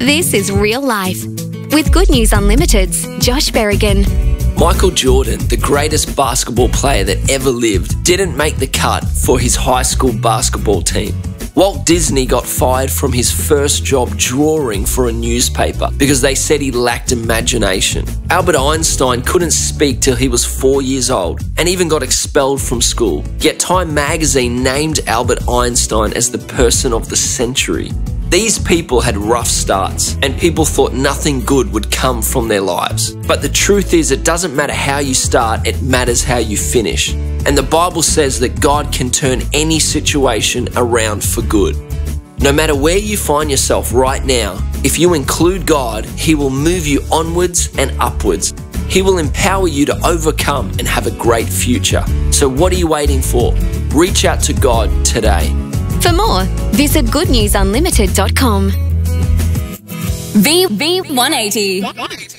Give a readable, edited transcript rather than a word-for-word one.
This is Real Life with Good News Unlimited's Josh Berrigan. Michael Jordan, the greatest basketball player that ever lived, didn't make the cut for his high school basketball team. Walt Disney got fired from his first job drawing for a newspaper because they said he lacked imagination. Albert Einstein couldn't speak till he was 4 years old and even got expelled from school. Yet Time magazine named Albert Einstein as the person of the century. These people had rough starts and people thought nothing good would come from their lives. But the truth is, it doesn't matter how you start, it matters how you finish. And the Bible says that God can turn any situation around for good. No matter where you find yourself right now, if you include God, He will move you onwards and upwards. He will empower you to overcome and have a great future. So what are you waiting for? Reach out to God today. For more, visit goodnewsunlimited.com. V180.